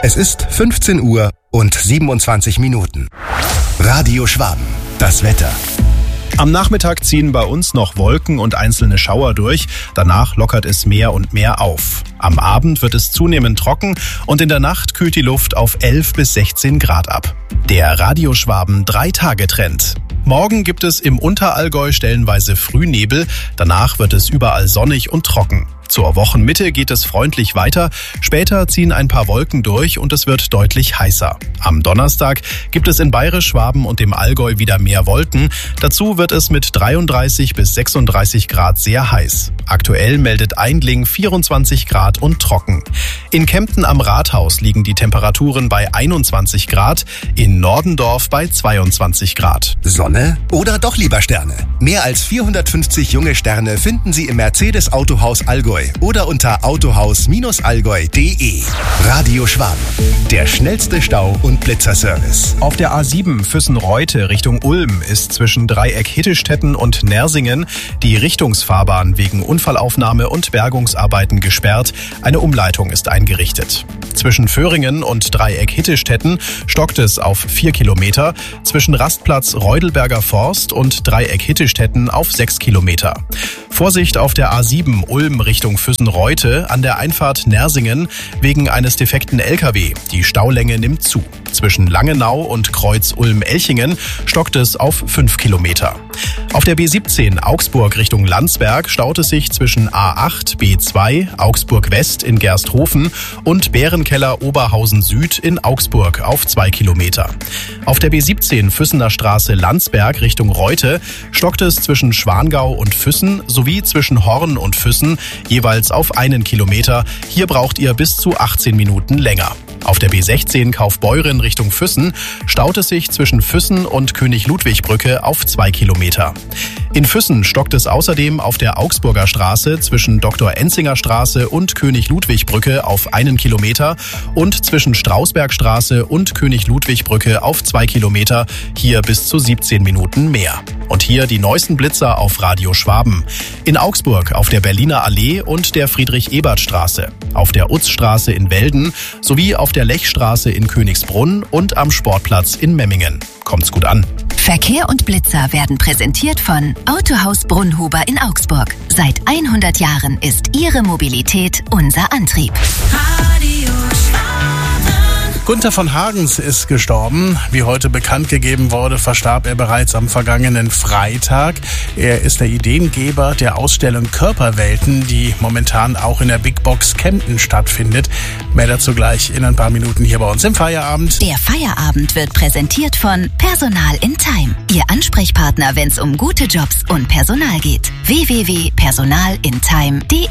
Es ist 15 Uhr und 27 Minuten. Radio Schwaben, das Wetter. Am Nachmittag ziehen bei uns noch Wolken und einzelne Schauer durch. Danach lockert es mehr und mehr auf. Am Abend wird es zunehmend trocken und in der Nacht kühlt die Luft auf 11 bis 16 Grad ab. Der Radio Schwaben 3-Tage-Trend. Morgen gibt es im Unterallgäu stellenweise Frühnebel. Danach wird es überall sonnig und trocken. Zur Wochenmitte geht es freundlich weiter. Später ziehen ein paar Wolken durch und es wird deutlich heißer. Am Donnerstag gibt es in Bayerisch, Schwaben und dem Allgäu wieder mehr Wolken. Dazu wird es mit 33 bis 36 Grad sehr heiß. Aktuell meldet Aindling 24 Grad und trocken. In Kempten am Rathaus liegen die Temperaturen bei 21 Grad, in Nordendorf bei 22 Grad. Sonne oder doch lieber Sterne? Mehr als 450 junge Sterne finden Sie im Mercedes Autohaus Allgäu oder unter autohaus-allgäu.de. Radio Schwaben, der schnellste Stau- und Blitzerservice. Auf der A7 Füssen-Reute Richtung Ulm ist zwischen Dreieck Hittestetten und Nersingen die Richtungsfahrbahn wegen Unfallaufnahme und Bergungsarbeiten gesperrt. Eine Umleitung ist eingerichtet. Zwischen Föhringen und Dreieck Hittestetten stockt es auf 4 Kilometer, zwischen Rastplatz Reudelberger Forst und Dreieck Hittestetten auf 6 Kilometer. Vorsicht auf der A7 Ulm Richtung Füssen-Reute an der Einfahrt Nersingen wegen eines defekten LKW. Die Staulänge nimmt zu. Zwischen Langenau und Kreuz Ulm-Elchingen stockt es auf 5 Kilometer. Auf der B17 Augsburg Richtung Landsberg staut es sich zwischen A8, B2, Augsburg West in Gersthofen und Bärenkeller Oberhausen Süd in Augsburg auf 2 Kilometer. Auf der B17 Füssener Straße Landsberg Richtung Reute stockt es zwischen Schwangau und Füssen sowie zwischen Horn und Füssen jeweils auf 1 Kilometer. Hier braucht ihr bis zu 18 Minuten länger. Auf der B16 Kaufbeuren Richtung Füssen staut es sich zwischen Füssen und König-Ludwig-Brücke auf 2 Kilometer. In Füssen stockt es außerdem auf der Augsburger Straße zwischen Dr. Enzinger Straße und König-Ludwig-Brücke auf 1 Kilometer und zwischen Strausbergstraße und König-Ludwig-Brücke auf 2 Kilometer, hier bis zu 17 Minuten mehr. Und hier die neuesten Blitzer auf Radio Schwaben. In Augsburg auf der Berliner Allee und der Friedrich-Ebert-Straße, auf der Utzstraße in Welden sowie auf der Lechstraße in Königsbrunn und am Sportplatz in Memmingen. Kommt's gut an. Verkehr und Blitzer werden präsentiert von Autohaus Brunnhuber in Augsburg. Seit 100 Jahren ist Ihre Mobilität unser Antrieb. Radio Schwaben. Gunther von Hagens ist gestorben. Wie heute bekannt gegeben wurde, verstarb er bereits am vergangenen Freitag. Er ist der Ideengeber der Ausstellung Körperwelten, die momentan auch in der Big Box Kempten stattfindet. Mehr dazu gleich in ein paar Minuten hier bei uns im Feierabend. Der Feierabend wird präsentiert von Personal in Time. Ihr Ansprechpartner, wenn es um gute Jobs und Personal geht. www.personalintime.de